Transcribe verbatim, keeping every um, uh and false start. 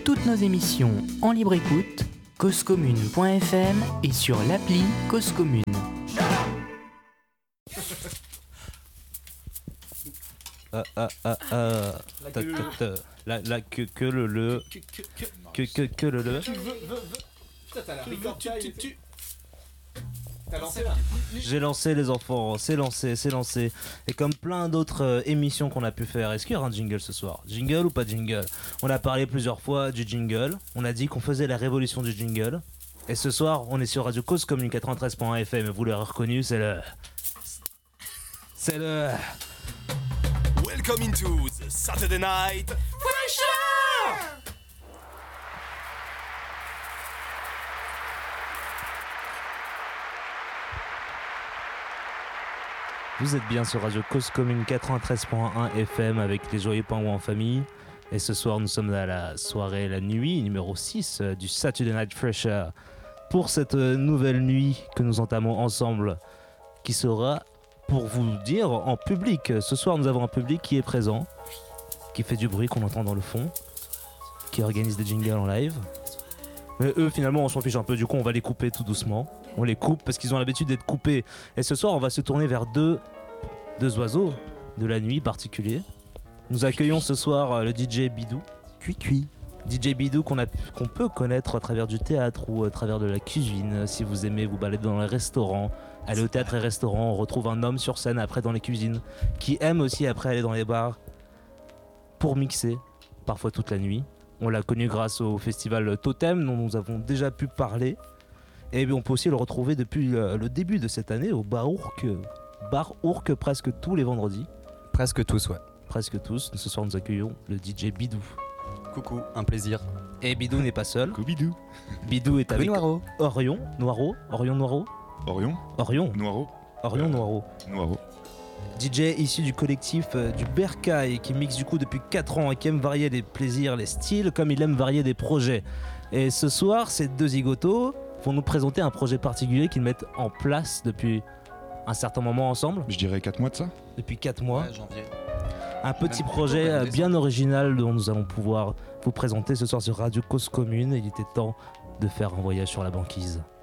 toutes nos émissions en libre écoute, cause commune point f m et sur l'appli Cause Commune. Ah ah ah ah. Ta, ta, ta. La, la que, que le le. Que que que le le. Putain, t'as la ricordaille. T'as lancé là. J'ai lancé les enfants, c'est lancé, c'est lancé. Et comme plein d'autres euh, émissions qu'on a pu faire, est-ce qu'il y aura un jingle ce soir? Jingle ou pas jingle? On a parlé plusieurs fois du jingle. On a dit qu'on faisait la révolution du jingle. Et ce soir, on est sur Radio Cause Commune quatre-vingt-treize point un F M. Vous l'avez reconnu, c'est le. C'est le. Welcome into the Saturday Night Fresher! Vous êtes bien sur Radio Cause Commune quatre-vingt-treize point un F M avec les Joyeux Pingouins en famille. Et ce soir, nous sommes à la soirée, la nuit numéro six du Saturday Night Fresher. Pour cette nouvelle nuit que nous entamons ensemble, qui sera, pour vous dire, en public. Ce soir, nous avons un public qui est présent, qui fait du bruit qu'on entend dans le fond, qui organise des jingles en live. Mais eux, finalement, on s'en fiche un peu. Du coup, on va les couper tout doucement. On les coupe parce qu'ils ont l'habitude d'être coupés. Et ce soir, on va se tourner vers deux, deux oiseaux de la nuit particuliers. Nous accueillons ce soir le D J Bidou. Cui cui. D J Bidou qu'on, a, qu'on peut connaître à travers du théâtre ou à travers de la cuisine. Si vous aimez vous balader dans les restaurants, aller au théâtre et restaurant, on retrouve un homme sur scène après dans les cuisines, qui aime aussi après aller dans les bars pour mixer, parfois toute la nuit. On l'a connu grâce au festival Totem dont nous avons déjà pu parler. Et on peut aussi le retrouver depuis le début de cette année au Bar Ourk, Bar Ourk presque tous les vendredis. Presque tous, ouais. Presque tous. Ce soir, nous accueillons le D J Bidou. Coucou, un plaisir. Et Bidou n'est pas seul. Coucou Bidou. Bidou est avec Noiro. Orion, Noiro, Orion Noiro, Orion, Orion, Noiro, Orion Euh, Noiro. Noiro. D J issu du collectif euh, du Bercail qui mixe du coup depuis quatre ans et qui aime varier les plaisirs, les styles comme il aime varier des projets. Et ce soir, ces deux zigotos vont nous présenter un projet particulier qu'ils mettent en place depuis un certain moment ensemble, Je dirais quatre mois de ça. depuis quatre mois. Ouais, janvier. Un petit Même projet plutôt, euh, même bien original dont nous allons pouvoir vous présenter ce soir sur Radio Cause Commune. Il était temps de faire un voyage sur la banquise.